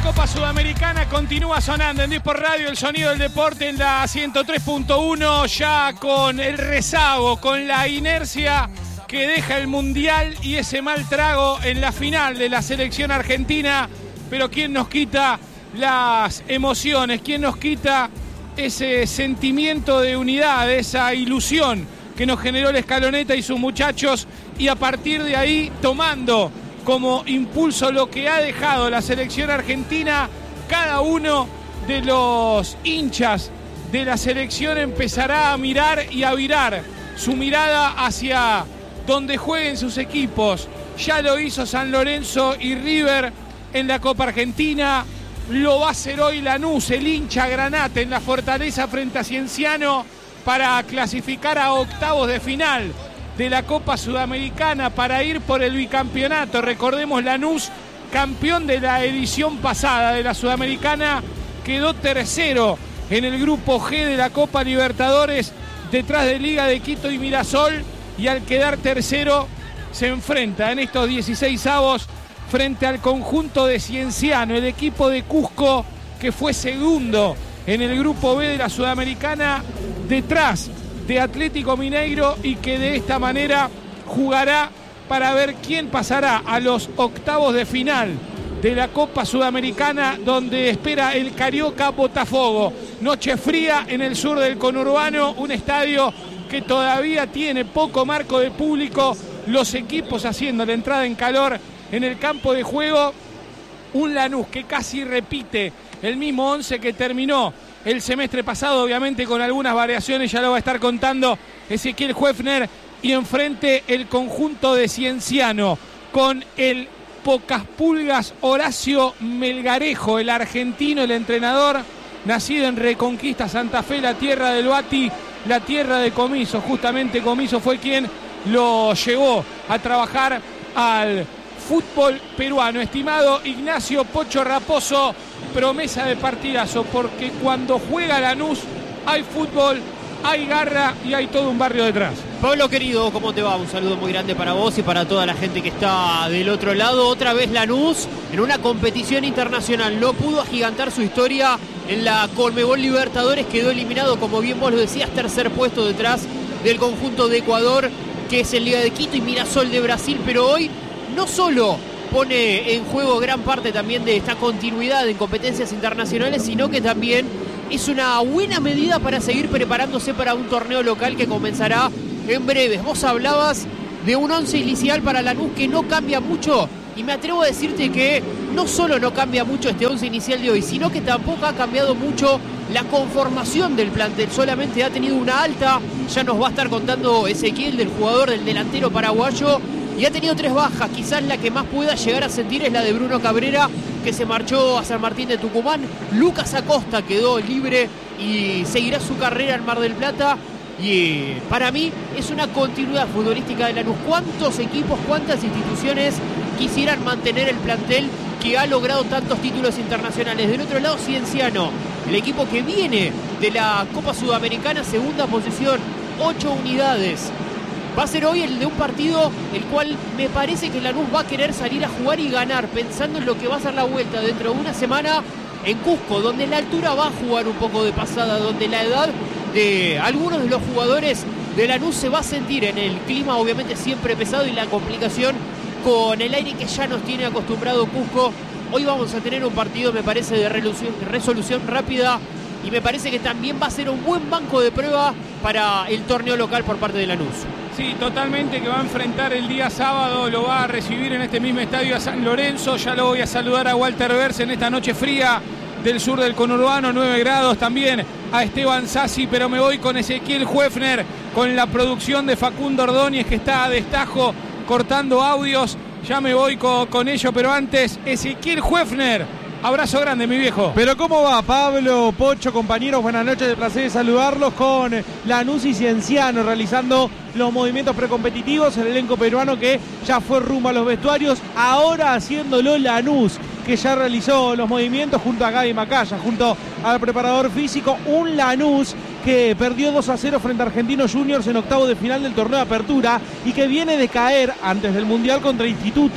Copa Sudamericana continúa sonando en Disport Radio, el sonido del deporte en la 103.1, ya con el rezago, con la inercia que deja el Mundial y ese mal trago en la final de la selección argentina. Pero ¿quién nos quita las emociones? ¿Quién nos quita ese sentimiento de unidad, esa ilusión que nos generó la Escaloneta y sus muchachos? Y a partir de ahí, tomando como impulso lo que ha dejado la selección argentina, cada uno de los hinchas de la selección empezará a mirar y a virar su mirada hacia donde jueguen sus equipos. Ya lo hizo San Lorenzo y River en la Copa Argentina, lo va a hacer hoy Lanús, el hincha granate, en la Fortaleza frente a Cienciano para clasificar a octavos de final de la Copa Sudamericana para ir por el bicampeonato. Recordemos, Lanús, campeón de la edición pasada de la Sudamericana, quedó tercero en el grupo G de la Copa Libertadores, detrás de Liga de Quito y Mirasol, y al quedar tercero se enfrenta en estos 16avos frente al conjunto de Cienciano, el equipo de Cusco, que fue segundo en el grupo B de la Sudamericana, detrás de Atlético Mineiro, y que de esta manera jugará para ver quién pasará a los octavos de final de la Copa Sudamericana, donde espera el Carioca Botafogo. Noche fría en el sur del conurbano, un estadio que todavía tiene poco marco de público, los equipos haciendo la entrada en calor en el campo de juego. Un Lanús que casi repite el mismo 11 que terminó el semestre pasado, obviamente con algunas variaciones, ya lo va a estar contando Ezequiel Huefner, y enfrente el conjunto de Cienciano con el pocas pulgas Horacio Melgarejo, el argentino, el entrenador, nacido en Reconquista, Santa Fe, la tierra del Bati, la tierra de Comiso. Justamente Comiso fue quien lo llevó a trabajar al fútbol peruano. Estimado Ignacio Pocho Raposo, promesa de partidazo, porque cuando juega Lanús hay fútbol, hay garra y hay todo un barrio detrás. Pablo querido, ¿cómo te va? Un saludo muy grande para vos y para toda la gente que está del otro lado. Otra vez Lanús en una competición internacional. No pudo agigantar su historia en la Conmebol Libertadores. Quedó eliminado, como bien vos lo decías, tercer puesto detrás del conjunto de Ecuador, que es el Liga de Quito y Mirasol de Brasil. Pero hoy no solo pone en juego gran parte también de esta continuidad en competencias internacionales, sino que también es una buena medida para seguir preparándose para un torneo local que comenzará en breves. Vos hablabas de un 11 inicial para Lanús que no cambia mucho, y me atrevo a decirte que no solo no cambia mucho este 11 inicial de hoy, sino que tampoco ha cambiado mucho la conformación del plantel. Solamente ha tenido una alta, ya nos va a estar contando Ezequiel, del jugador, del delantero paraguayo, y ha tenido 3 bajas. Quizás la que más pueda llegar a sentir es la de Bruno Cabrera, que se marchó a San Martín de Tucumán. Lucas Acosta quedó libre y seguirá su carrera en Mar del Plata. Y para mí es una continuidad futbolística de Lanús. ¿Cuántos equipos, cuántas instituciones quisieran mantener el plantel que ha logrado tantos títulos internacionales? Del otro lado, Cienciano, el equipo que viene de la Copa Sudamericana, segunda posición, 8 unidades. Va a ser hoy el de un partido el cual me parece que Lanús va a querer salir a jugar y ganar, pensando en lo que va a ser la vuelta dentro de una semana en Cusco, donde la altura va a jugar un poco de pasada, donde la edad de algunos de los jugadores de Lanús se va a sentir en el clima, obviamente siempre pesado, y la complicación con el aire que ya nos tiene acostumbrado Cusco. Hoy vamos a tener un partido, me parece, de resolución rápida, y me parece que también va a ser un buen banco de prueba para el torneo local por parte de Lanús. Sí, totalmente, que va a enfrentar el día sábado, lo va a recibir en este mismo estadio a San Lorenzo. Ya lo voy a saludar a Walter Berce en esta noche fría del sur del conurbano, 9 grados, también a Esteban Sassi, pero me voy con Ezequiel Huefner, con la producción de Facundo Ordóñez, que está a destajo cortando audios. Ya me voy con ello, pero antes, Ezequiel Huefner. Abrazo grande, mi viejo. Pero ¿cómo va, Pablo, Pocho, compañeros? Buenas noches, de placer de saludarlos, con Lanús y Cienciano realizando los movimientos precompetitivos. El elenco peruano que ya fue rumbo a los vestuarios, ahora haciéndolo Lanús, que ya realizó los movimientos junto a Gaby Macaya, junto al preparador físico. Un Lanús que perdió 2-0 frente a Argentinos Juniors en octavo de final del torneo de apertura y que viene de caer antes del Mundial contra Instituto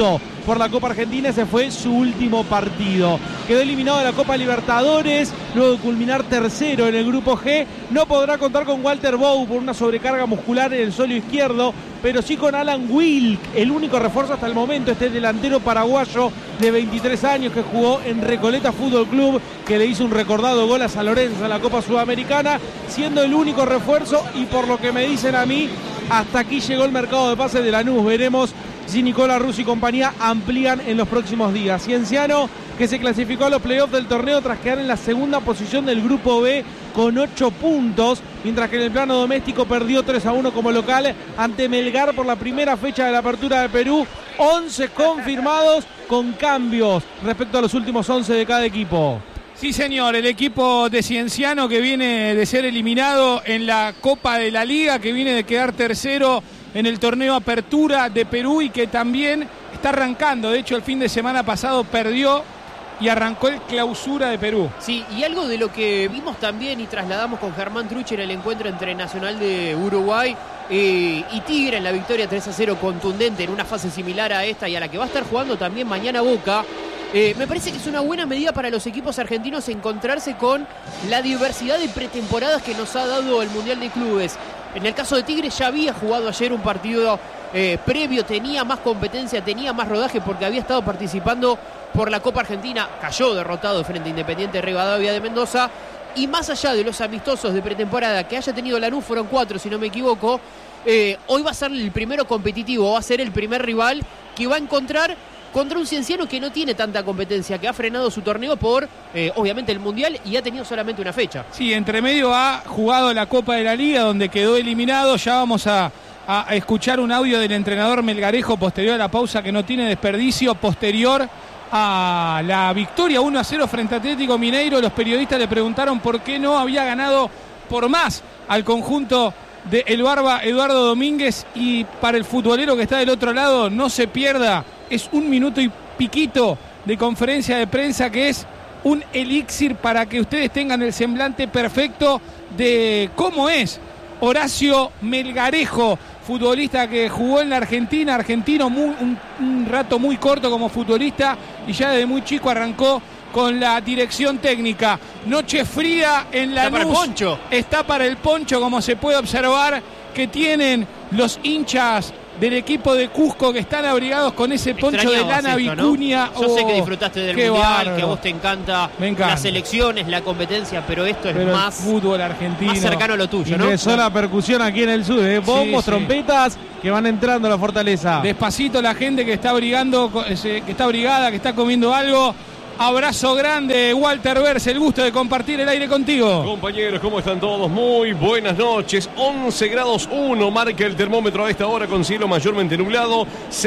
por la Copa Argentina. Ese fue su último partido. Quedó eliminado de la Copa Libertadores, luego de culminar tercero en el Grupo G. No podrá contar con Walter Bou por una sobrecarga muscular en el solio izquierdo, pero sí con Alan Wilk, el único refuerzo hasta el momento, este delantero paraguayo de 23 años que jugó en Recoleta Fútbol Club, que le hizo un recordado gol a San Lorenzo en la Copa Sudamericana, siendo el único refuerzo, y por lo que me dicen a mí, hasta aquí llegó el mercado de pases de Lanús. Veremos si Nicolás Russo y compañía amplían en los próximos días. Cienciano, que se clasificó a los playoffs del torneo tras quedar en la segunda posición del Grupo B con 8 puntos, mientras que en el plano doméstico perdió 3-1 como local ante Melgar por la primera fecha de la Apertura de Perú. 11 confirmados con cambios respecto a los últimos 11 de cada equipo. Sí, señor, el equipo de Cienciano, que viene de ser eliminado en la Copa de la Liga, que viene de quedar tercero en el torneo Apertura de Perú y que también está arrancando. De hecho, el fin de semana pasado perdió y arrancó el Clausura de Perú. Sí, y algo de lo que vimos también y trasladamos con Germán Truche en el encuentro entre Nacional de Uruguay y Tigre en la victoria 3-0 contundente en una fase similar a esta y a la que va a estar jugando también mañana Boca. Me parece que es una buena medida para los equipos argentinos encontrarse con la diversidad de pretemporadas que nos ha dado el Mundial de Clubes. En el caso de Tigre ya había jugado ayer un partido previo, tenía más competencia, tenía más rodaje porque había estado participando por la Copa Argentina, cayó derrotado frente a Independiente Rivadavia de Mendoza, y más allá de los amistosos de pretemporada que haya tenido Lanús, fueron 4 si no me equivoco, hoy va a ser el primero competitivo, va a ser el primer rival que va a encontrar contra un Cienciano que no tiene tanta competencia, que ha frenado su torneo por, obviamente, el Mundial y ha tenido solamente una fecha. Sí, entre medio ha jugado la Copa de la Liga, donde quedó eliminado. Ya vamos a escuchar un audio del entrenador melgarejo posterior a la pausa, que no tiene desperdicio, posterior a la victoria 1-0 frente a Atlético Mineiro. Los periodistas le preguntaron por qué no había ganado por más al conjunto de El Barba Eduardo Domínguez, y para el futbolero que está del otro lado, no se pierda, es 1 minuto y piquito de conferencia de prensa que es un elixir para que ustedes tengan el semblante perfecto de cómo es Horacio Melgarejo, futbolista que jugó en la Argentina, argentino, un rato muy corto como futbolista, y ya desde muy chico arrancó con la dirección técnica. Noche fría en Lanús. Está para el poncho. Está para el poncho, como se puede observar, que tienen los hinchas del equipo de Cusco, que están abrigados con ese poncho de lana vicuña. ¿No? Yo sé que disfrutaste del Mundial, bárbaro, que a vos te encanta las selecciones, la competencia, pero esto es más fútbol argentino, más cercano a lo tuyo, ¿no? Ingresó la percusión aquí en el sur, bombos, trompetas, que van entrando a la Fortaleza. Despacito la gente que está abrigando, que está abrigada, que está comiendo algo. Abrazo grande, Walter Berce, el gusto de compartir el aire contigo. Compañeros, ¿cómo están todos? Muy buenas noches. 11 grados 1 marca el termómetro a esta hora, con cielo mayormente nublado.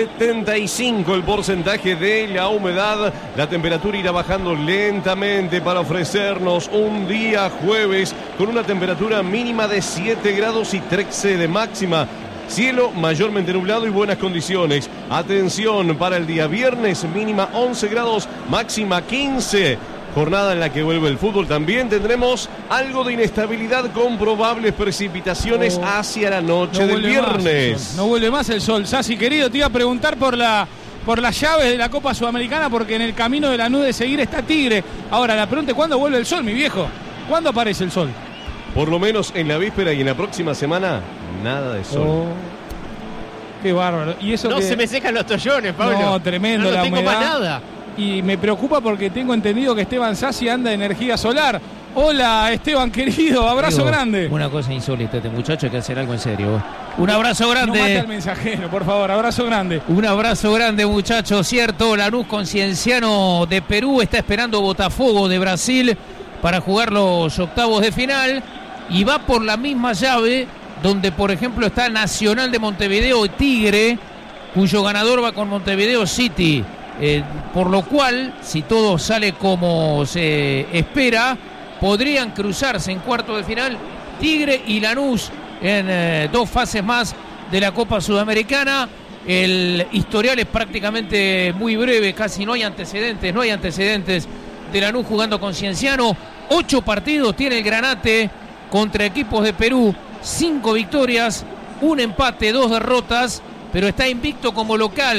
75 el porcentaje de la humedad. La temperatura irá bajando lentamente para ofrecernos un día jueves con una temperatura mínima de 7 grados y 13 de máxima. Cielo mayormente nublado y buenas condiciones. Atención para el día viernes, mínima 11 grados, máxima 15. Jornada en la que vuelve el fútbol. También tendremos algo de inestabilidad con probables precipitaciones hacia la noche del viernes. No vuelve más el sol. Sassi, querido, te iba a preguntar por las llaves de la Copa Sudamericana, porque en el camino de Lanús de seguir está Tigre. Ahora, la pregunta es: ¿cuándo vuelve el sol, mi viejo? ¿Cuándo aparece el sol? Por lo menos en la víspera y en la próxima semana, nada de sol. Qué bárbaro. Y eso no se me secan los tollones, Pablo. No, tremendo. No la tengo humedad. más nada. Y me preocupa porque tengo entendido que Esteban Sassi anda de energía solar. Hola, Esteban, querido. Abrazo grande. Una cosa insólita, este muchacho, hay que hacer algo en serio. Un abrazo grande. No mate al mensajero, por favor. Abrazo grande. Un abrazo grande, muchachos. Cierto, Lanús con Cienciano de Perú está esperando Botafogo de Brasil para jugar los octavos de final. Y va por la misma llave donde, por ejemplo, está Nacional de Montevideo y Tigre, cuyo ganador va con Montevideo City. Por lo cual, si todo sale como se espera, podrían cruzarse en cuarto de final Tigre y Lanús en 2 fases más de la Copa Sudamericana. El historial es prácticamente muy breve, casi no hay antecedentes de Lanús jugando con Cienciano. 8 partidos tiene el Granate contra equipos de Perú, 5 victorias, 1 empate, 2 derrotas, pero está invicto como local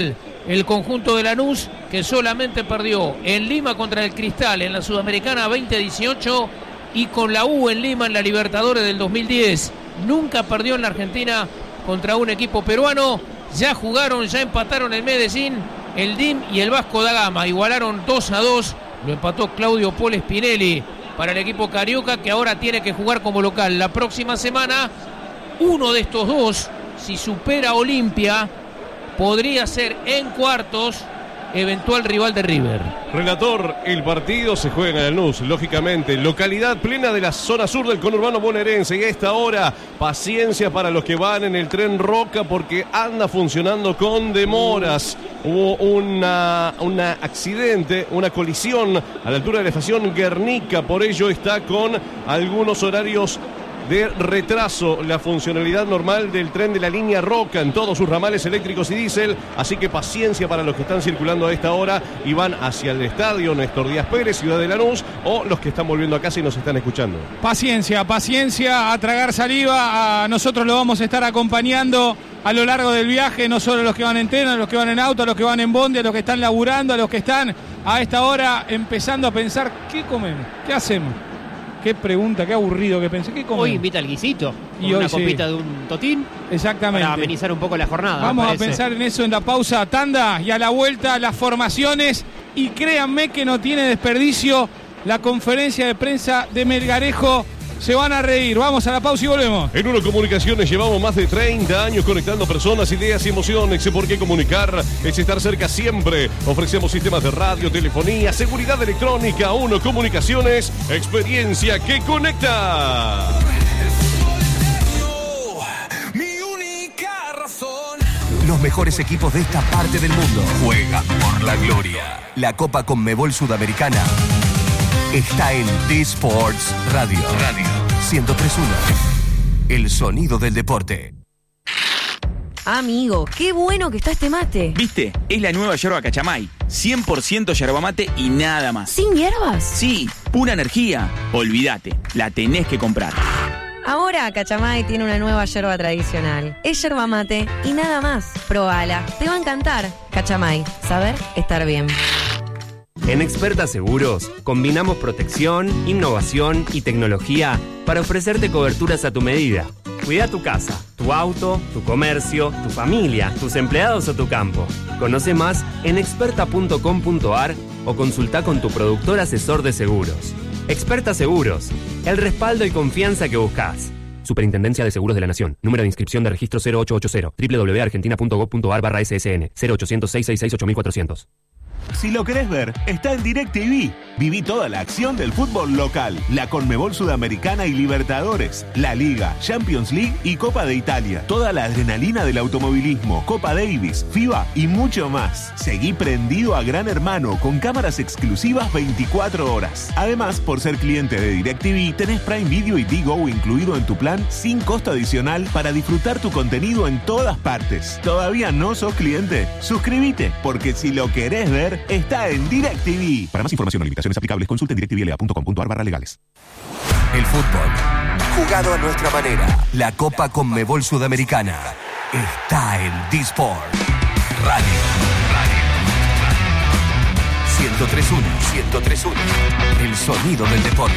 el conjunto de Lanús, que solamente perdió en Lima contra el Cristal en la Sudamericana 2018 y con la U en Lima en la Libertadores del 2010. Nunca perdió en la Argentina contra un equipo peruano. Ya jugaron, ya empataron en Medellín el DIM y el Vasco da Gama. Igualaron 2-2, lo empató Claudio Paul Spinelli para el equipo carioca, que ahora tiene que jugar como local la próxima semana. Uno de estos dos, si supera a Olimpia, podría ser en cuartos eventual rival de River. Relator, el partido se juega en Lanús, lógicamente, localidad plena de la zona sur del conurbano bonaerense, y a esta hora, paciencia para los que van en el tren Roca porque anda funcionando con demoras. Hubo un accidente, una colisión a la altura de la estación Guernica, por ello está con algunos horarios de retraso la funcionalidad normal del tren de la línea Roca en todos sus ramales eléctricos y diésel, así que paciencia para los que están circulando a esta hora y van hacia el estadio Néstor Díaz Pérez, Ciudad de Lanús, o los que están volviendo a casa y nos están escuchando. Paciencia, a tragar saliva. A nosotros lo vamos a estar acompañando a lo largo del viaje, no solo a los que van en tren, a los que van en auto, a los que van en bondi, a los que están laburando, a los que están a esta hora empezando a pensar ¿qué comemos? ¿Qué hacemos? Qué pregunta, qué aburrido que pensé. ¿Qué comemos? Hoy invita al guisito, y una hoy copita sí. de un totín. Exactamente. Para amenizar un poco la jornada. Vamos a pensar en eso en la pausa, tanda, y a la vuelta las formaciones. Y créanme que no tiene desperdicio la conferencia de prensa de Melgarejo. Se van a reír. Vamos a la pausa y volvemos. En Uno Comunicaciones llevamos más de 30 años conectando personas, ideas y emociones. ¿Por qué comunicar? Es estar cerca siempre. Ofrecemos sistemas de radio, telefonía, seguridad electrónica. Uno Comunicaciones, experiencia que conecta. Los mejores equipos de esta parte del mundo juegan por la gloria. La Copa Conmebol Sudamericana está en D-Sports Radio 103.1. El sonido del deporte. Amigo, qué bueno que está este mate. ¿Viste? Es la nueva yerba Cachamay. 100% yerba mate y nada más. ¿Sin hierbas? Sí, pura energía. Olvídate, la tenés que comprar. Ahora Cachamay tiene una nueva yerba tradicional. Es yerba mate y nada más. Probala, te va a encantar. Cachamay, saber estar bien. En Experta Seguros, combinamos protección, innovación y tecnología para ofrecerte coberturas a tu medida. Cuida tu casa, tu auto, tu comercio, tu familia, tus empleados o tu campo. Conoce más en experta.com.ar o consulta con tu productor asesor de seguros. Experta Seguros, el respaldo y confianza que buscas. Superintendencia de Seguros de la Nación. Número de inscripción de registro 0880. www.argentina.gov.ar/SSN. 0800-666-8400. Si lo querés ver, está en DirecTV. Viví toda la acción del fútbol local, la Conmebol Sudamericana y Libertadores, la Liga, Champions League y Copa de Italia. Toda la adrenalina del automovilismo, Copa Davis, FIBA y mucho más. Seguí prendido a Gran Hermano con cámaras exclusivas 24 horas. Además, por ser cliente de DirecTV, tenés Prime Video y Digo incluido en tu plan sin costo adicional para disfrutar tu contenido en todas partes. ¿Todavía no sos cliente? Suscríbete, porque si lo querés ver, está en DirecTV. Para más información o limitaciones aplicables, consulta en directvla.com.ar/legales. El fútbol, jugado a nuestra manera. La Copa Conmebol Sudamericana está en D-Sport Radio 103.1. El sonido del deporte.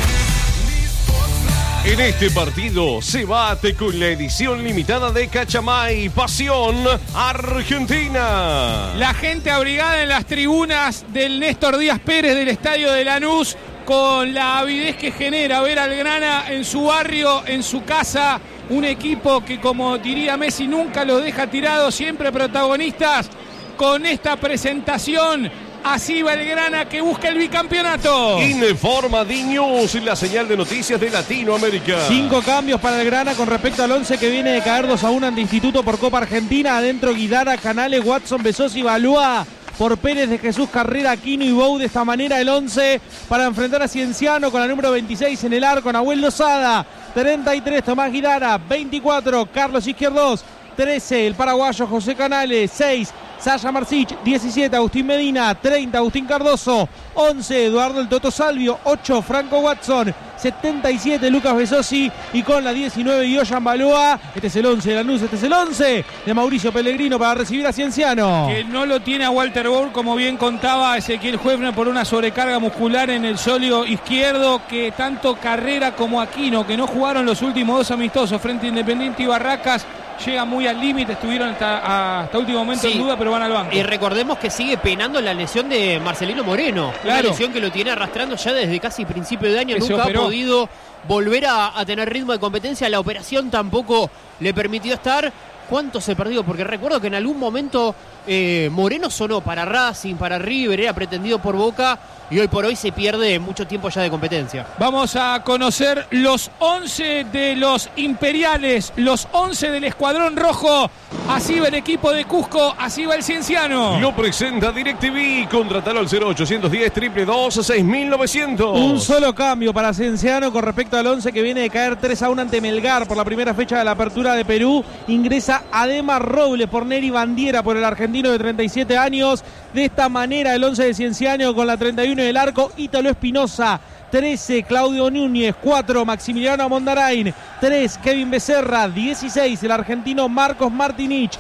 En este partido se bate con la edición limitada de Cachamay, Pasión Argentina. La gente abrigada en las tribunas del Néstor Díaz Pérez del estadio de Lanús, con la avidez que genera ver al Grana en su barrio, en su casa, un equipo que, como diría Messi, nunca los deja tirados, siempre protagonistas. Con esta presentación, así va el Grana que busca el bicampeonato. Informa D-News, la señal de noticias de Latinoamérica. 5 cambios para el Grana con respecto al 11 que viene de caer 2-1 ante Instituto por Copa Argentina. Adentro Guidara, Canales, Watson, Besosi, Balúa. Por Pérez de Jesús, Carrera, Aquino y Bou. De esta manera el 11 para enfrentar a Cienciano con la número 26 en el arco, Nahuel Lozada. 33, Tomás Guidara. 24, Carlos Izquierdos. 13, el paraguayo José Canales. 6, Sasha Marsic, 17 Agustín Medina, 30 Agustín Cardoso, 11 Eduardo el Toto Salvio, 8 Franco Watson, 77 Lucas Besosi y con la 19 Yoyan Baloa. Este es el 11 de Lanús, este es el 11 de Mauricio Pellegrino para recibir a Cienciano. Que no lo tiene a Walter Bourg, como bien contaba Ezequiel Huefner, por una sobrecarga muscular en el sóleo izquierdo, que tanto Carrera como Aquino, que no jugaron los últimos 2 amistosos frente a Independiente y Barracas, llegan muy al límite, estuvieron hasta último momento en duda, pero van al banco. Y recordemos que sigue penando la lesión de Marcelino Moreno, una lesión que lo tiene arrastrando ya desde casi principio de año, nunca ha podido volver a tener ritmo de competencia, la operación tampoco le permitió estar. ¿Cuánto se perdió? Porque recuerdo que en algún momento Moreno sonó para Racing, para River, era pretendido por Boca y hoy por hoy se pierde mucho tiempo ya de competencia. Vamos a conocer los 11 de los imperiales, los 11 del Escuadrón Rojo. Así va el equipo de Cusco, así va el Cienciano. Lo presenta DirecTV, contratalo al 0810 222 6900. Un solo cambio para Cienciano con respecto al 11 que viene de caer 3-1 ante Melgar por la primera fecha de la apertura de Perú. Ingresa Ademar Robles por Neri Bandiera, por el argentino de 37 años. De esta manera el 11 de Cienciano con la 31 del arco, Ítalo Espinosa, 13 Claudio Núñez, 4 Maximiliano Amondarain, 3 Kevin Becerra, 16 el argentino Marcos Martinich,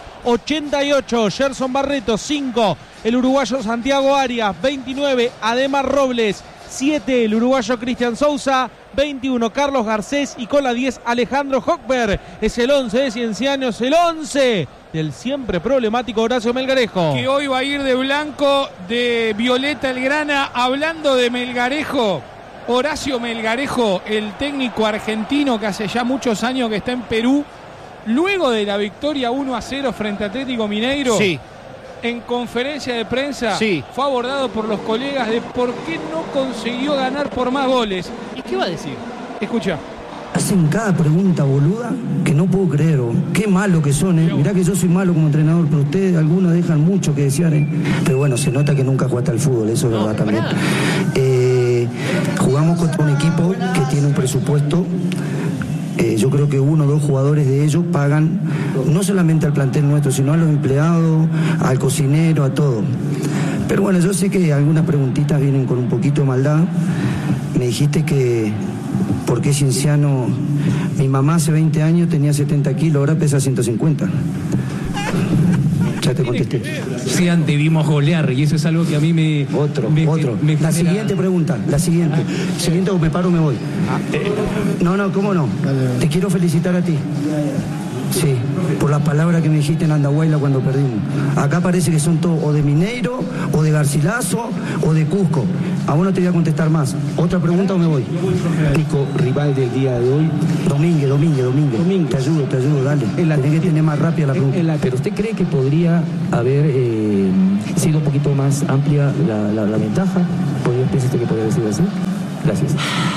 88 Gerson Barreto, 5 el uruguayo Santiago Arias, 29 Ademar Robles, 7 el uruguayo Cristian Sousa, 21 Carlos Garcés y con la 10 Alejandro Hochberg. Es el 11 de Cienciano, es el 11 del siempre problemático Horacio Melgarejo. Que hoy va a ir de blanco, de violeta el grana. Hablando de Melgarejo, Horacio Melgarejo, el técnico argentino que hace ya muchos años que está en Perú, luego de la victoria 1-0 frente a Atlético Mineiro, en conferencia de prensa fue abordado por los colegas de por qué no consiguió ganar por más goles. ¿Y qué va a decir? Escucha. Hacen cada pregunta boluda que no puedo creer. Qué malo que son, ¿eh? Mirá que yo soy malo como entrenador, pero ustedes algunos dejan mucho que desear, ¿eh? Pero bueno, se nota que nunca jugaste al fútbol, eso es verdad también. Jugamos contra un equipo que tiene un presupuesto. Yo creo que 1 o 2 jugadores de ellos pagan no solamente al plantel nuestro, sino a los empleados, al cocinero, a todo. Pero bueno, yo sé que algunas preguntitas vienen con un poquito de maldad. Me dijiste que ¿por qué Cienciano? Mi mamá hace 20 años tenía 70 kilos, ahora pesa 150. Ya te contesté. Sí, antes vimos golear y eso es algo que a mí me... Otro. La siguiente pregunta, la siguiente. Siguiente o me paro o me voy. No, ¿cómo no? Te quiero felicitar a ti. Sí, por la palabra que me dijiste en Andahuayla cuando perdimos. Acá parece que son todos o de Mineiro, o de Garcilaso, o de Cusco. A vos no te voy a contestar más. ¿Otra pregunta o me voy? Pico, rival del día de hoy. Domínguez. Te ayudo, dale. Tenés que tener más rápida la pregunta. Pero ¿usted cree que podría haber sido un poquito más amplia la ventaja? ¿Piensa usted que podría haber sido así? Gracias.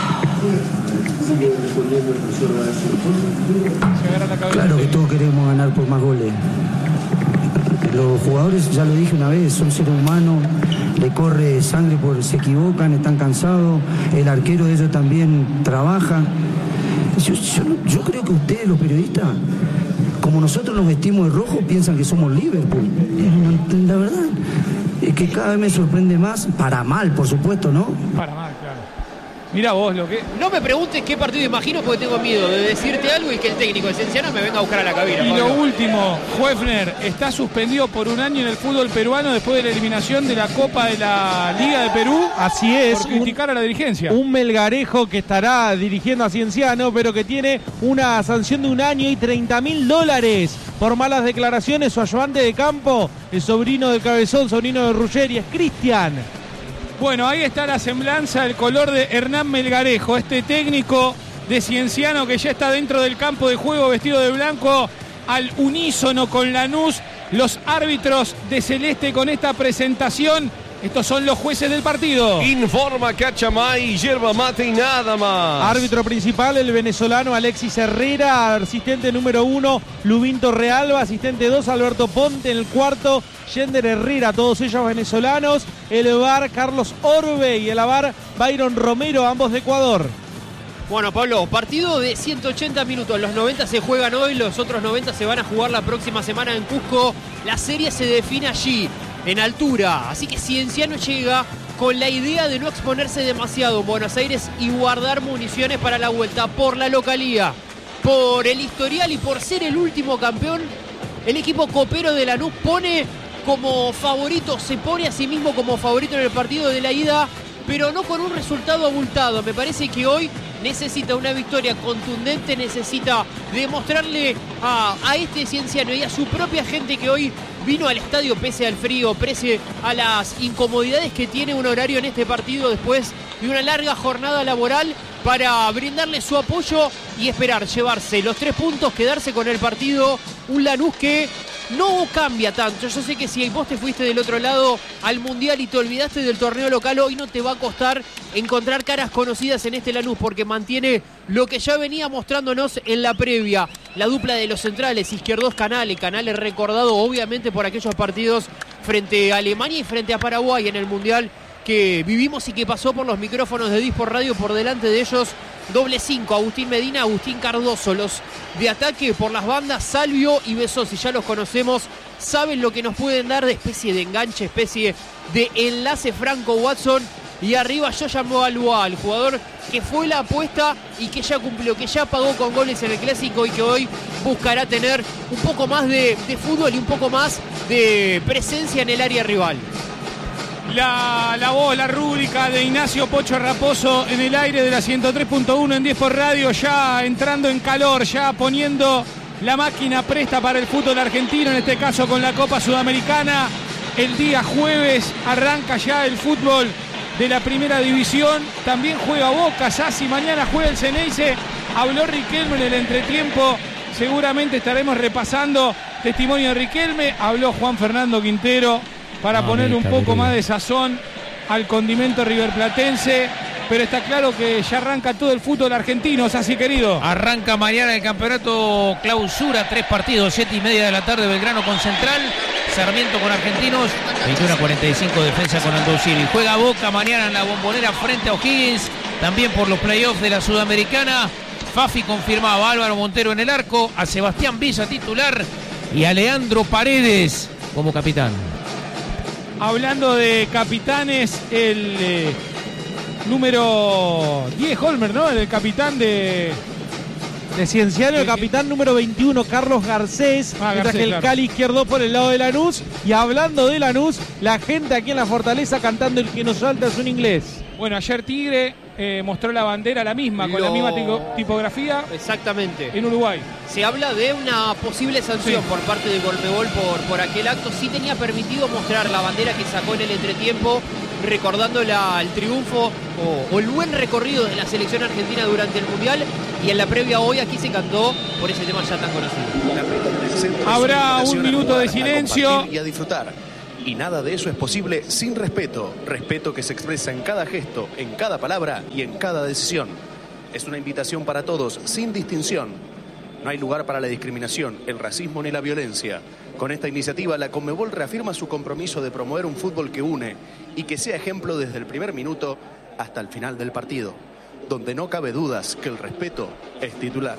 Claro que todos queremos ganar por más goles. Los jugadores, ya lo dije una vez, son seres humanos, le corre sangre se equivocan, están cansados, el arquero de ellos también trabaja. Yo creo que ustedes, los periodistas, como nosotros nos vestimos de rojo, piensan que somos Liverpool. La verdad es que cada vez me sorprende más, para mal, por supuesto, ¿no? Para mal, claro. Mira vos lo que... No me preguntes qué partido imagino porque tengo miedo de decirte algo y que el técnico de Cienciano me venga a buscar a la cabina. Y lo último, Huefner está suspendido por 1 año en el fútbol peruano después de la eliminación de la Copa de la Liga de Perú. Así es. Por criticar a la dirigencia. Un Melgarejo que estará dirigiendo a Cienciano, pero que tiene una sanción de 1 año y $30.000 por malas declaraciones. Su ayudante de campo, el sobrino del Cabezón, sobrino de Ruggeri, es Cristian. Bueno, ahí está la semblanza, el color de Hernán Melgarejo, este técnico de Cienciano que ya está dentro del campo de juego vestido de blanco, al unísono con Lanús, los árbitros de Celeste con esta presentación. Estos son los jueces del partido. Informa Cachamay, yerba mate y nada más. Árbitro principal, el venezolano Alexis Herrera. Asistente número 1, Lubín Torrealba. Asistente 2, Alberto Ponte. En el cuarto, Yender Herrera. Todos ellos venezolanos. El VAR, Carlos Orbe. Y el VAR, Byron Romero, ambos de Ecuador. Bueno, Pablo, partido de 180 minutos. Los 90 se juegan hoy, los otros 90 se van a jugar la próxima semana en Cusco. La serie se define allí, en altura. Así que Cienciano llega con la idea de no exponerse demasiado en Buenos Aires y guardar municiones para la vuelta. Por la localía, por el historial y por ser el último campeón, el equipo copero de Lanús pone como favorito, se pone a sí mismo como favorito en el partido de la ida, pero no con un resultado abultado. Me parece que hoy necesita una victoria contundente, necesita demostrarle a este Cienciano y a su propia gente que hoy vino al estadio pese al frío, pese a las incomodidades que tiene un horario en este partido después de una larga jornada laboral, para brindarle su apoyo y esperar llevarse los 3 puntos, quedarse con el partido. Un Lanús que no cambia tanto. Yo sé que si vos te fuiste del otro lado al Mundial y te olvidaste del torneo local, hoy no te va a costar encontrar caras conocidas en este Lanús, porque mantiene lo que ya venía mostrándonos en la previa. La dupla de los centrales, Izquierdos Canales recordado obviamente por aquellos partidos frente a Alemania y frente a Paraguay en el Mundial que vivimos y que pasó por los micrófonos de Disport Radio. Por delante de ellos, doble 5, Agustín Medina, Agustín Cardoso. Los de ataque por las bandas, Salvio y Besosi, ya los conocemos, saben lo que nos pueden dar de especie de enganche, especie de enlace Franco Watson. Y arriba Yoyan Moalua, el jugador que fue la apuesta y que ya cumplió, que ya pagó con goles en el Clásico y que hoy buscará tener un poco más de fútbol y un poco más de presencia en el área rival. La voz, la rúbrica de Ignacio Pocho Raposo en el aire de la 103.1 en Disport Radio, ya entrando en calor, ya poniendo la máquina presta para el fútbol argentino, en este caso con la Copa Sudamericana. El día jueves arranca ya el fútbol de la primera división, también juega Boca, Sassi, mañana juega el Ceneice. Habló Riquelme en el entretiempo, seguramente estaremos repasando testimonio de Riquelme. Habló Juan Fernando Quintero para poner un poco más de sazón al condimento riverplatense, pero está claro que ya arranca todo el fútbol argentino, Sassi querido. Arranca mañana el campeonato clausura, 3 partidos, 7:30 de la tarde, Belgrano con Central, Sarmiento con Argentinos, 21:45 Defensa con Aldosivi. Juega Boca mañana en la Bombonera frente a O'Higgins, también por los playoffs de la Sudamericana. Fafi confirmaba a Álvaro Montero en el arco, a Sebastián Villa titular y a Leandro Paredes como capitán. Hablando de capitanes, el número 10, Holmer, ¿no? El capitán de Cienciano, el capitán número 21, Carlos Garcés, mientras que el Cali Izquierdo por el lado de Lanús. Y hablando de Lanús, la gente aquí en la Fortaleza cantando El que nos salta es un inglés. Bueno, ayer Tigre mostró la bandera la misma, con la misma tipografía. Exactamente. En Uruguay. Se habla de una posible sanción por parte de Conmebol por aquel acto. Sí tenía permitido mostrar la bandera que sacó en el entretiempo, recordando el triunfo o el buen recorrido de la selección argentina durante el Mundial. Y en la previa hoy aquí se cantó por ese tema ya tan conocido. Habrá un minuto de silencio. Y a disfrutar. Y nada de eso es posible sin respeto. Respeto que se expresa en cada gesto, en cada palabra y en cada decisión. Es una invitación para todos, sin distinción. No hay lugar para la discriminación, el racismo ni la violencia. Con esta iniciativa, la Conmebol reafirma su compromiso de promover un fútbol que une y que sea ejemplo desde el primer minuto hasta el final del partido, donde no cabe dudas que el respeto es titular.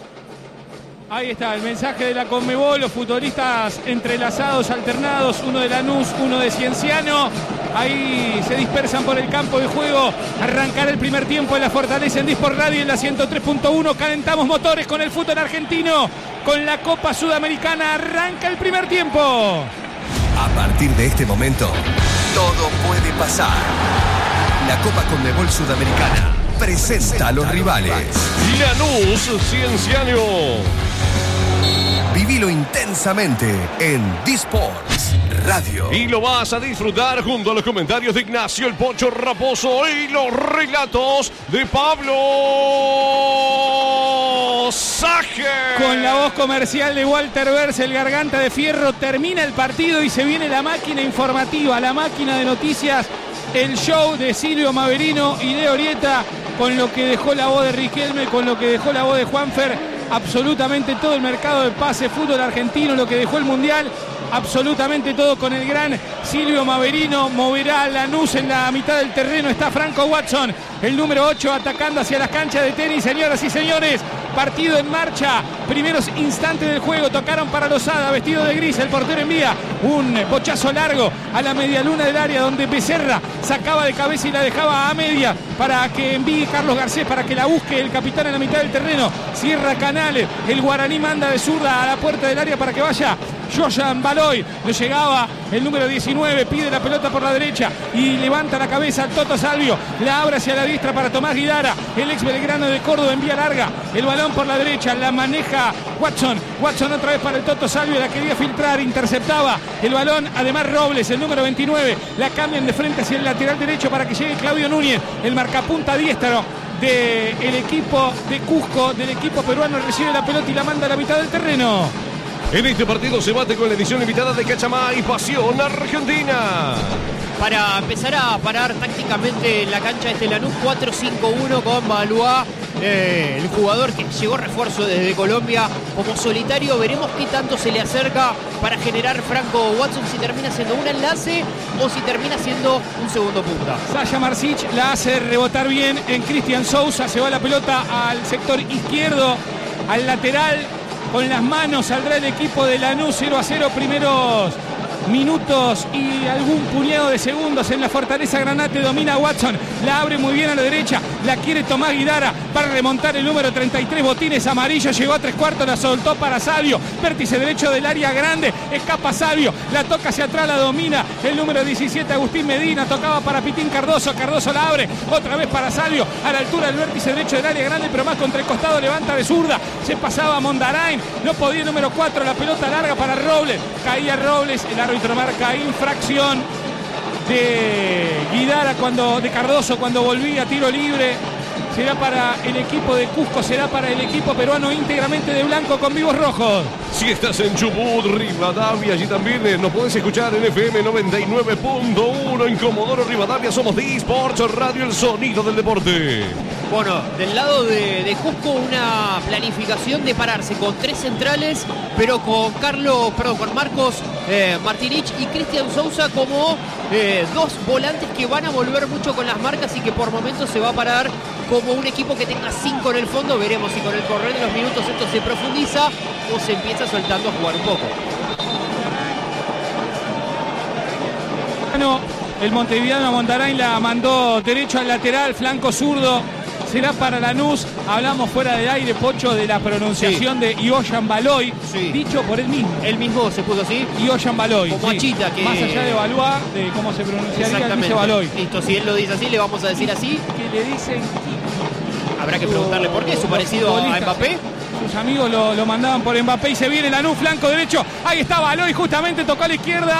Ahí está el mensaje de la Conmebol, los futbolistas entrelazados, alternados, uno de Lanús, uno de Cienciano. Ahí se dispersan por el campo de juego. Arrancará el primer tiempo en la Fortaleza en Disport Radio en la 103.1. Calentamos motores con el fútbol argentino, con la Copa Sudamericana. Arranca el primer tiempo. A partir de este momento, todo puede pasar. La Copa Conmebol Sudamericana presenta a los rivales. Lanús, Cienciano. Vivilo intensamente en Disports Radio. Y lo vas a disfrutar junto a los comentarios de Ignacio El Pocho Raposo y los relatos de Pablo Saje. Con la voz comercial de Walter Bers, el garganta de fierro, termina el partido y se viene la máquina informativa, la máquina de noticias, el show de Silvio Maverino y de Orieta, con lo que dejó la voz de Riquelme, con lo que dejó la voz de Juanfer, absolutamente todo el mercado de pase, fútbol argentino, lo que dejó el Mundial. absolutamente todo con el gran Silvio Maverino. Moverá Lanús en la mitad del terreno. Está Franco Watson, el número 8, atacando hacia las canchas de tenis. Señoras y señores, partido en marcha. Primeros instantes del juego. Tocaron para Lozada, vestido de gris. El portero envía un bochazo largo a la medialuna del área, donde Becerra sacaba de cabeza y la dejaba a media para que envíe Carlos Garcés, para que la busque el capitán en la mitad del terreno. Cierra Canales. El guaraní manda de zurda a la puerta del área para que vaya Joyan Baloy. No llegaba el número 19, pide la pelota por la derecha y levanta la cabeza al Toto Salvio, la abre hacia la diestra para Tomás Guidara, el ex Belgrano de Córdoba, envía larga el balón por la derecha, la maneja Watson otra vez para el Toto Salvio, la quería filtrar, interceptaba el balón, además Robles, el número 29, la cambian de frente hacia el lateral derecho para que llegue Claudio Núñez, el marcapunta diestro del equipo de Cusco, del equipo peruano, recibe la pelota y la manda a la mitad del terreno. En este partido se bate con la edición limitada de Cachamay, Pasión Argentina. Para empezar a parar tácticamente en la cancha de este Lanús, 4-5-1 con Balboa, el jugador que llegó refuerzo desde Colombia como solitario. Veremos qué tanto se le acerca para generar Franco Watson, si termina siendo un enlace o si termina siendo un segundo punta. Sasha Marcic la hace rebotar bien en Cristian Sousa, se va la pelota al sector izquierdo, al lateral. Con las manos saldrá el equipo de Lanús. 0-0, primeros minutos y algún puñado de segundos en la Fortaleza Granate. Domina Watson, la abre muy bien a la derecha, la quiere Tomás Guidara para remontar el número 33, botines amarillos, llegó a 3/4, la soltó para Salvio, vértice derecho del área grande, escapa Salvio, la toca hacia atrás, la domina el número 17, Agustín Medina, tocaba para Pitín Cardoso, Cardoso la abre, otra vez para Salvio, a la altura del vértice derecho del área grande, pero más contra el costado, levanta de zurda, se pasaba Mondarain, no podía el número 4, la pelota larga para Robles, caía Robles, el árbitro marca infracción de Guidara de Cardoso cuando volvía, tiro libre. Será para el equipo de Cusco, será para el equipo peruano íntegramente de blanco con vivos rojos. Si estás en Chubut, Rivadavia, allí también nos podés escuchar en FM 99.1 en Comodoro Rivadavia. Somos de eSports Radio, el sonido del deporte. Bueno, del lado de Cusco una planificación de pararse con 3 centrales, pero con Marcos Martinich y Cristian Sousa como 2 volantes que van a volver mucho con las marcas y que por momentos se va a parar como un equipo que tenga 5 en el fondo. Veremos si con el correr de los minutos esto se profundiza o se empieza soltando a jugar un poco. El montevideano Mondarain la mandó derecho al lateral, flanco zurdo. Será para Lanús. Hablamos fuera del aire, Pocho, de la pronunciación de Joyan Baloy, dicho por él mismo. Él mismo se puso así. Joyan Baloy. Como Achita, que más allá de Balboa, de cómo se pronunciaría, dice Baloy. Listo, si él lo dice así, le vamos a decir así. Que le dicen. Habrá que preguntarle por qué, su parecido a Mbappé. Sus amigos lo mandaban por Mbappé y se viene Lanús, flanco derecho. Ahí está Baloy, justamente tocó a la izquierda.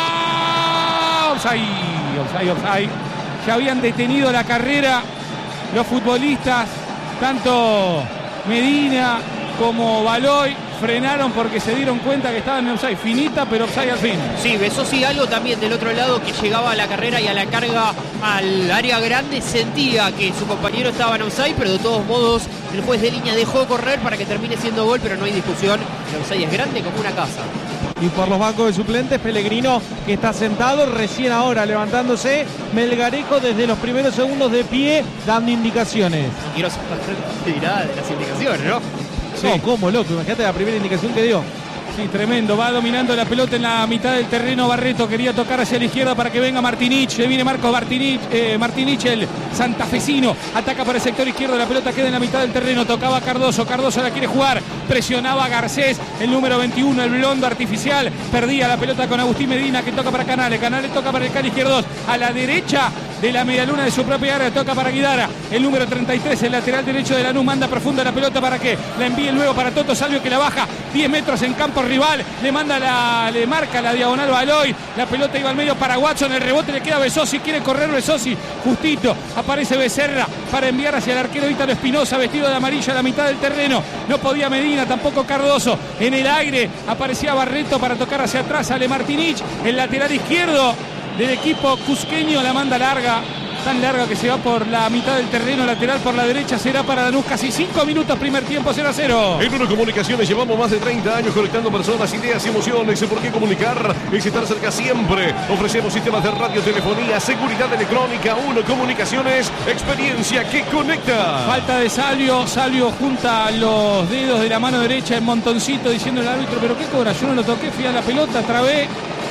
Offside. Ya habían detenido la carrera los futbolistas, tanto Medina como Baloy, frenaron porque se dieron cuenta que estaban en offside. Finita, pero offside al fin. Sí, besó sí algo también del otro lado, que llegaba a la carrera y a la carga al área grande. Sentía que su compañero estaba en offside, pero de todos modos el juez de línea dejó correr para que termine siendo gol, pero no hay discusión. El offside es grande como una casa. Y por los bancos de suplentes, Pellegrino, que está sentado, recién ahora levantándose. Melgarejo desde los primeros segundos de pie, dando indicaciones. Quiero saber de las indicaciones, ¿no? Sí. No, ¿cómo, loco? Imagínate la primera indicación que dio. Sí, tremendo. Va dominando la pelota en la mitad del terreno. Barreto quería tocar hacia la izquierda para que venga Martinich. Le viene Marcos Martinich, el santafesino. Ataca por el sector izquierdo. La pelota queda en la mitad del terreno. Tocaba Cardoso. Cardoso la quiere jugar. Presionaba Garcés, el número 21, el blondo artificial. Perdía la pelota con Agustín Medina, que toca para Canales. Canales toca para el Cali izquierdo. A la derecha de la medialuna de su propia área. Toca para Guidara. El número 33, el lateral derecho de Lanús. Manda profunda la pelota para que la envíe luego para Toto Salvio, que la baja 10 metros en campo rival, le marca la diagonal Baloy, la pelota iba al medio para Watson, el rebote le queda a Besosi, quiere correr Besosi, justito, aparece Becerra para enviar hacia el arquero Ítalo Espinosa, vestido de amarillo a la mitad del terreno, no podía Medina, tampoco Cardoso, en el aire aparecía Barreto para tocar hacia atrás, Ale Martinich, el lateral izquierdo del equipo cusqueño, la manda larga, tan larga que se va por la mitad del terreno, lateral por la derecha, será para Lanús. Casi 5 minutos, primer tiempo, 0-0. En Uno Comunicaciones llevamos más de 30 años conectando personas, ideas y emociones. ¿Por qué comunicar? Es estar cerca siempre. Ofrecemos sistemas de radio, telefonía, seguridad electrónica. Uno Comunicaciones, experiencia que conecta. Falta de Salvio. Salvio junta los dedos de la mano derecha en montoncito diciendo al árbitro, pero ¿qué cobra? Yo no lo toqué, fui a la pelota, trabé.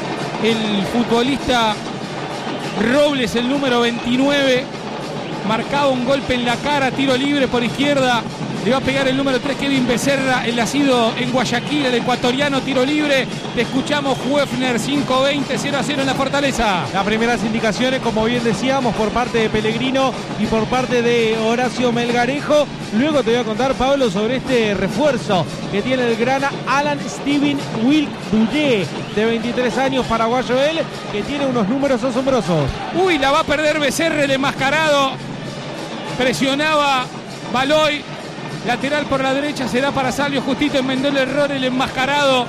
El futbolista Robles, el número 29, marcaba un golpe en la cara, tiro libre por izquierda. Le va a pegar el número 3, Kevin Becerra, el nacido en Guayaquil, el ecuatoriano, tiro libre. Te escuchamos, Huefner, 5-20, 0-0 en la Fortaleza. Las primeras indicaciones, como bien decíamos, por parte de Pellegrino y por parte de Horacio Melgarejo. Luego te voy a contar, Pablo, sobre este refuerzo que tiene el grana Alan Steven Wilk Duyé, de 23 años, paraguayo él, que tiene unos números asombrosos. Uy, la va a perder Becerra, el enmascarado. Presionaba Baloy. Lateral por la derecha, será para Salvio, justito enmendó el error el enmascarado,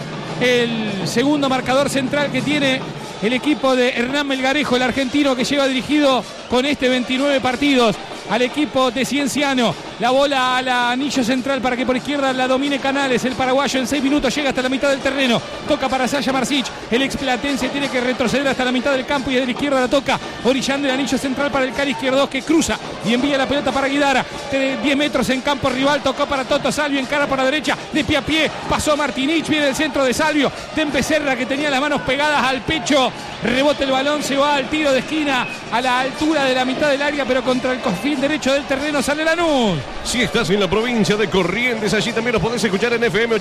el segundo marcador central que tiene el equipo de Hernán Melgarejo, el argentino que lleva dirigido con 29 partidos al equipo de Cienciano. La bola al anillo central para que por izquierda la domine Canales. El paraguayo en 6 minutos llega hasta la mitad del terreno. Toca para Sasha Marsic. El explatense tiene que retroceder hasta la mitad del campo y de la izquierda la toca. Orillando el anillo central para el Cali izquierdo que cruza y envía la pelota para Guidara. 10 metros en campo rival. Tocó para Toto Salvio. Encara por la derecha. De pie a pie. Pasó Martinich. Viene el centro de Salvio. Den Becerra que tenía las manos pegadas al pecho. Rebota el balón. Se va al tiro de esquina a la altura de la mitad del área, pero contra el cofín derecho del terreno sale Lanús. Si estás en la provincia de Corrientes, allí también nos podés escuchar en FM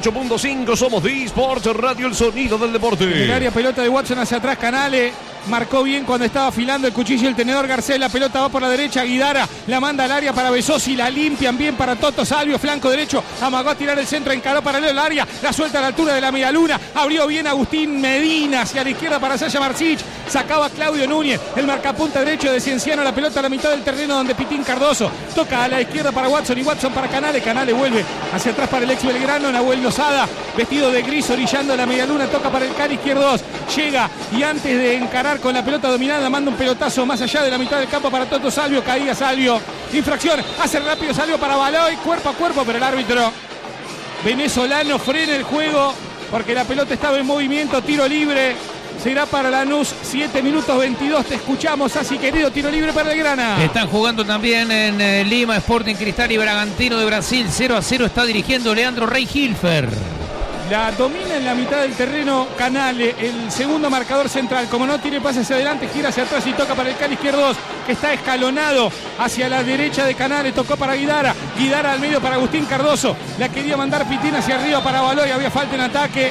88.5. Somos D-Sports Radio, el sonido del deporte. En el área, pelota de Watson hacia atrás, Canales. Marcó bien cuando estaba afilando el cuchillo y el tenedor Garcés. La pelota va por la derecha, Guidara la manda al área para Besosi, la limpian bien para Toto Salvio, flanco derecho, amagó a tirar el centro, encaró paralelo al área, la suelta a la altura de la medialuna, abrió bien Agustín Medina hacia la izquierda para Sasha Marsic, sacaba Claudio Núñez, el marcapunta derecho de Cienciano, la pelota a la mitad del terreno donde Pitín Cardoso toca a la izquierda para Watson y Watson para Canales, Canales vuelve hacia atrás para el ex Belgrano, Nahuel Lozada, vestido de gris, orillando la medialuna, toca para el Cali izquierdo, llega y antes de encarar con la pelota dominada manda un pelotazo más allá de la mitad del campo para Toto Salvio, caía Salvio, infracción, hace rápido Salvio para Baloy, cuerpo a cuerpo, pero el árbitro venezolano frena el juego porque la pelota estaba en movimiento, tiro libre, será para Lanús, 7 minutos 22, te escuchamos, así querido, tiro libre para el Grana. Están jugando también en Lima, Sporting Cristal y Bragantino de Brasil, 0-0 está dirigiendo Leandro Rey Hilfer. La domina en la mitad del terreno Canales, el segundo marcador central. Como no tiene pase hacia adelante, gira hacia atrás y toca para el Cali izquierdo, que está escalonado hacia la derecha de Canales. Tocó para Guidara. Guidara al medio para Agustín Cardoso. La quería mandar Pitín hacia arriba para Baloy. Había falta en ataque.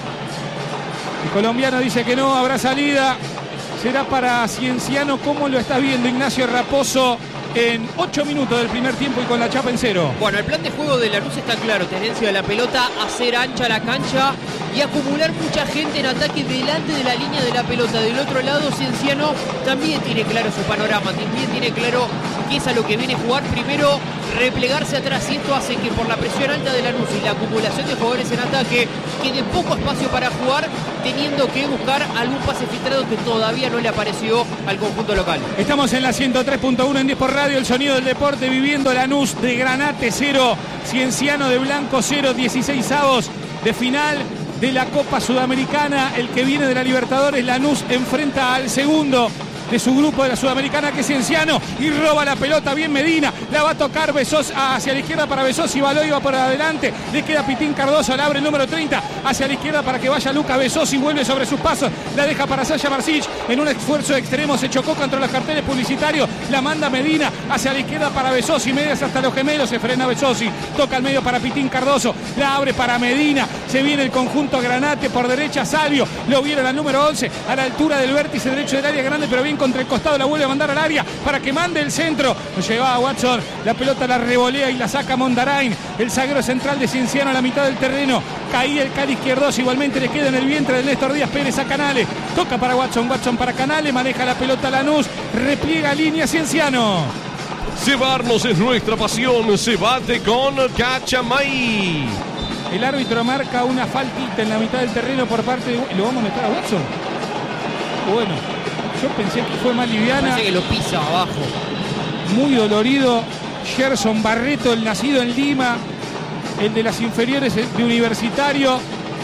El colombiano dice que no, habrá salida. Será para Cienciano. ¿Cómo lo estás viendo, Ignacio Raposo? En 8 minutos del primer tiempo y con la chapa en 0. Bueno, el plan de juego de Lanús está claro. Tenencia de la pelota, hacer ancha la cancha y acumular mucha gente en ataque delante de la línea de la pelota. Del otro lado, Cienciano también tiene claro su panorama, también tiene claro qué es a lo que viene a jugar. Primero, replegarse atrás, y esto hace que por la presión alta de Lanús y la acumulación de jugadores en ataque quede poco espacio para jugar, teniendo que buscar algún pase filtrado que todavía no le apareció al conjunto local. Estamos en la 103.1 en D-Sport Radio, el sonido del deporte, viviendo Lanús de Granate 0, Cienciano de Blanco 0, 16avos de final de la Copa Sudamericana. El que viene de la Libertadores, Lanús enfrenta al segundo de su grupo de la Sudamericana, que es Cienciano, y roba la pelota bien Medina, la va a tocar Besos hacia la izquierda para Besos y Baloy va por adelante, le queda Pitín Cardoso, la abre el número 30 hacia la izquierda para que vaya Lucas Besos y vuelve sobre sus pasos, la deja para Sasha Marsic, en un esfuerzo extremo se chocó contra los carteles publicitarios, la manda Medina hacia la izquierda para Besos y medias hasta los gemelos, se frena Besos y toca al medio para Pitín Cardoso, la abre para Medina, se viene el conjunto Granate por derecha, Salvio, lo vieron al número 11 a la altura del vértice derecho del área grande, pero bien contra el costado, la vuelve a mandar al área para que mande el centro, lo llevaba Watson, la pelota la revolea y la saca Mondarain, el zaguero central de Cienciano a la mitad del terreno, caía el Cali izquierdo, igualmente le queda en el vientre de Néstor Díaz Pérez a Canales, toca para Watson, Watson para Canales, maneja la pelota Lanús, repliega línea Cienciano. Cebarnos es nuestra pasión, se bate con Cachamay. El árbitro marca una faltita en la mitad del terreno por parte de... ¿Lo vamos a meter a Watson? Bueno, Yo pensé que fue más liviana. Parece que lo pisa abajo. Muy dolorido. Gerson Barreto, el nacido en Lima, el de las inferiores de Universitario.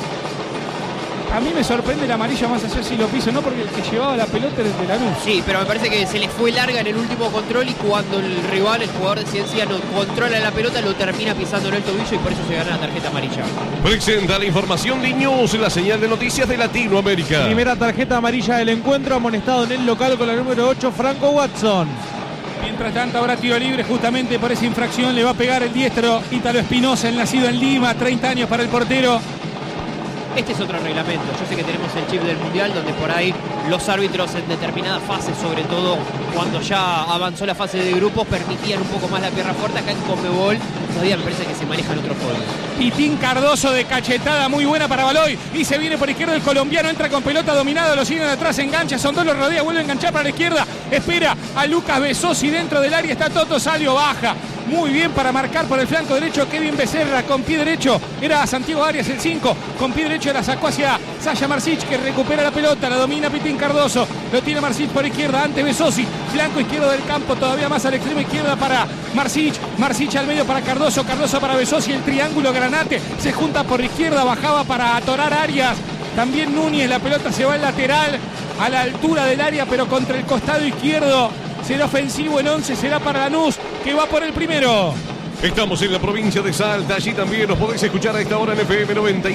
A mí me sorprende la amarilla más allá si lo piso, no porque el que llevaba la pelota era el de Lanús. Sí, pero me parece que se le fue larga en el último control y cuando el rival, el jugador de Cienciano, controla la pelota, lo termina pisando en el tobillo y por eso se gana la tarjeta amarilla. Presenta la información de News, la señal de noticias de Latinoamérica. Primera tarjeta amarilla del encuentro, amonestado en el local con la número 8, Franco Watson. Mientras tanto, habrá tiro libre justamente por esa infracción. Le va a pegar el diestro Ítalo Espinosa, el nacido en Lima, 30 años para el portero. Este es otro reglamento. Yo sé que tenemos el chip del Mundial donde por ahí los árbitros en determinadas fases, sobre todo cuando ya avanzó la fase de grupos, permitían un poco más la pierna fuerte. Acá en Conmebol todavía me parece que se manejan otros códigos. Pitín Cardoso de cachetada muy buena para Baloy y se viene por izquierda el colombiano, entra con pelota dominado, lo siguen atrás, engancha, Sondó lo rodea, vuelve a enganchar para la izquierda, espera a Lucas Besosi dentro del área, está Toto Salvio, baja. Muy bien para marcar por el flanco derecho Kevin Becerra con pie derecho. Era Santiago Arias el 5. Con pie derecho la sacó hacia Sasha Marsic, que recupera la pelota. La domina Pitín Cardoso. Lo tiene Marsic por izquierda ante Besosi. Flanco izquierdo del campo. Todavía más a la extrema izquierda para Marsic. Marsic al medio para Cardoso. Cardoso para Besosi. El triángulo Granate se junta por izquierda. Bajaba para atorar Arias. También Núñez. La pelota se va al lateral a la altura del área, pero contra el costado izquierdo. Será ofensivo el 11, será para Lanús, que va por el primero. Estamos en la provincia de Salta, allí también nos podéis escuchar a esta hora en FM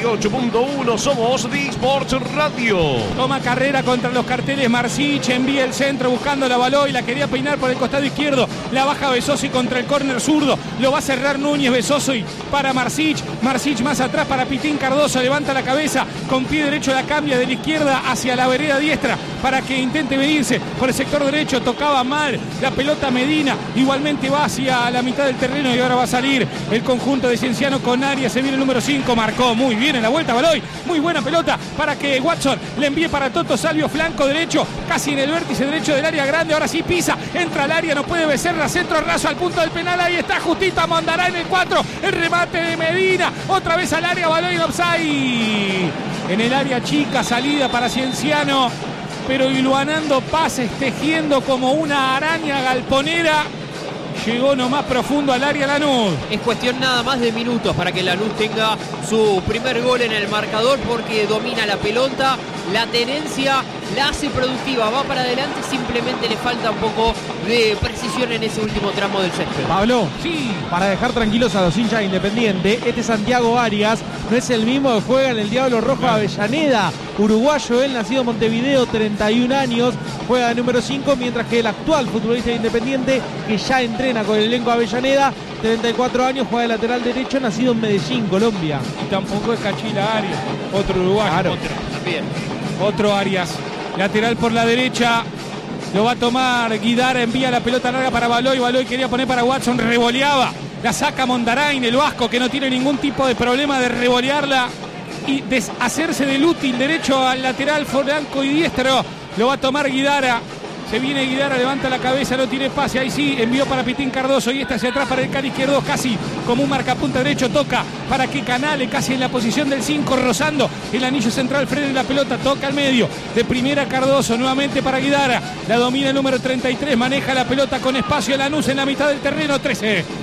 98.1. Somos The Sports Radio. Toma carrera contra los carteles Marsic, envía el centro buscando la Baloy, la quería peinar por el costado izquierdo, la baja Besosi contra el córner zurdo, lo va a cerrar Núñez. Besosi para Marsic, Marsic más atrás para Pitín Cardoso, levanta la cabeza, con pie derecho la cambia de la izquierda hacia la vereda diestra para que intente venirse por el sector derecho, tocaba mal la pelota Medina, igualmente va hacia la mitad del terreno y ahora va a salir el conjunto de Cienciano con Arias. Se viene el número 5, marcó muy bien en la vuelta Baloy, muy buena pelota para que Watson le envíe para Toto Salvio, flanco derecho, casi en el vértice derecho del área grande. Ahora sí pisa, entra al área, no puede Becerra, centro raso al punto del penal, ahí está justito Mondará en el 4, el remate de Medina, otra vez al área, Baloy en offside, en el área chica, salida para Cienciano, pero iluanando pases, tejiendo como una araña galponera. Llegó nomás profundo al área Lanús. Es cuestión nada más de minutos para que Lanús tenga su primer gol en el marcador, porque domina la pelota, la tenencia la hace productiva, va para adelante, simplemente le falta un poco de precisión en ese último tramo del césped. Pablo, sí, para dejar tranquilos a los hinchas de Independiente, este Santiago Arias no es el mismo que juega en el Diablo Rojo Avellaneda, uruguayo, él nacido en Montevideo, 31 años, juega de número 5, mientras que el actual futbolista de Independiente, que ya entrena con el elenco Avellaneda, 34 años, juega de lateral derecho, nacido en Medellín, Colombia. Y tampoco es Cachila Arias, otro uruguayo. Claro. Otro Arias, lateral por la derecha, lo va a tomar Guidara, envía la pelota larga para Baloy, Baloy quería poner para Watson, revoleaba, la saca Mondarain, el vasco que no tiene ningún tipo de problema de revolearla y deshacerse del útil derecho al lateral flanco y diestro, lo va a tomar Guidara. Se viene Guidara, levanta la cabeza, no tiene pase, ahí sí, envió para Pitín Cardoso y está hacia atrás para el cara izquierdo, casi como un marcapunta derecho, toca para que Canale, casi en la posición del 5, rozando el anillo central, frena la pelota, toca al medio, de primera Cardoso, nuevamente para Guidara, la domina el número 33, maneja la pelota con espacio Lanús en la mitad del terreno, 13.